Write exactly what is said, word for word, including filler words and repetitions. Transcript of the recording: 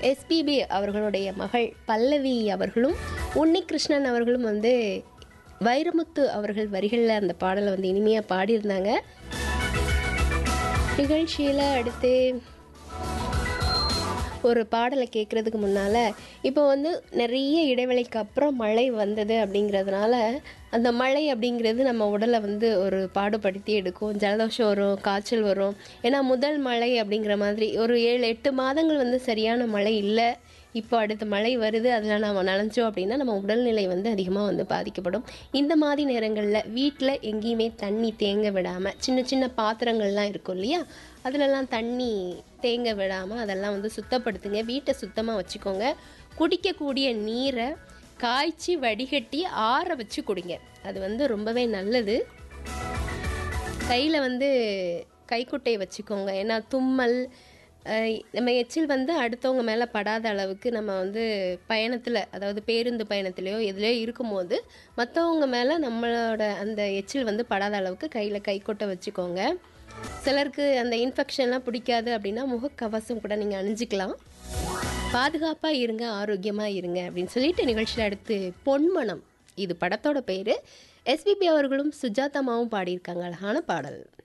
SPB அவர்களுடைய மகள் பல்லவி அவர்களும் உன்னிகிருஷ்ணன் அவர்களும் வந்து வைரமுத்து அவர்கள் வரிகளில் அந்த பாடலை வந்து இனிமையாக பாடியிருந்தாங்க. நிகழ்ச்சியில் அடுத்து ஒரு பாடலை கேட்குறதுக்கு முன்னால் இப்போ வந்து நிறைய இடைவெளிக்கு அப்புறம் மழை வந்தது அப்படிங்கிறதுனால அந்த மழை அப்படிங்கிறது நம்ம உடலை வந்து ஒரு பாடுபடுத்தி எடுக்கும். ஜலதோஷம் வரும், காய்ச்சல் வரும். ஏன்னா முதல் மழை அப்படிங்கிற மாதிரி ஒரு ஏழு எட்டு மாதங்கள் வந்து சரியான மழை இல்லை. இப்போ அடுத்த மழை வருது, அதில் நம்ம நனைஞ்சோம் அப்படின்னா நம்ம உடல்நிலை வந்து அதிகமாக வந்து பாதிக்கப்படும். இந்த மாதிரி நேரங்களில் வீட்டில் எங்கேயுமே தண்ணி தேங்க விடாமல், சின்ன சின்ன பாத்திரங்கள்லாம் இருக்கும் இல்லையா, அதிலெல்லாம் தண்ணி தேங்க விடாமல் அதெல்லாம் வந்து சுத்தப்படுத்துங்க. வீட்டை சுத்தமாக வச்சுக்கோங்க. குடிக்கக்கூடிய நீரை காய்ச்சி வடிகட்டி ஆற வச்சு குடிங்க. அது வந்து ரொம்பவே நல்லது. கையில் வந்து கைக்குட்டையை வச்சுக்கோங்க. ஏன்னா தும்மல், நம்ம எச்சில் வந்து அடுத்தவங்க மேலே படாத அளவுக்கு நம்ம வந்து பயணத்தில், அதாவது பேருந்து பயணத்துலையோ எதுலையோ இருக்கும்போது மற்றவங்க மேலே நம்மளோட அந்த எச்சில் வந்து படாத அளவுக்கு கையில் கைக்குட்டை வச்சுக்கோங்க. சிலருக்கு அந்த இன்ஃபெக்ஷன்லாம் பிடிக்காது அப்படின்னா முகக்கவசம் கூட நீங்கள் அணிஞ்சிக்கலாம். பாதுகாப்பாக இருங்க, ஆரோக்கியமாக இருங்க அப்படின்னு சொல்லிட்டு நிகழ்ச்சியில் அடுத்து பொன்மனம், இது படத்தோட பேர். எஸ்பிபி அவர்களும் சுஜாதாமாவும் பாடியிருக்காங்க. அழகான பாடல்.